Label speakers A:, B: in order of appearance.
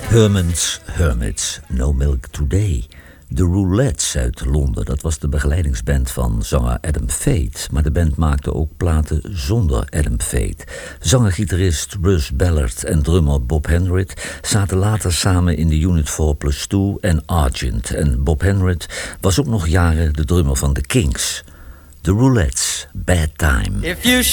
A: Hermits, No Milk Today. De Roulettes uit Londen, dat was de begeleidingsband van zanger Adam Fate. Maar de band maakte ook platen zonder Adam Fate. Zanger-gitarist Russ Ballard en drummer Bob Henrit zaten later samen in de Unit 4+2 en Argent. En Bob Henrit was ook nog jaren de drummer van The Kinks. De Roulettes, Bad Time.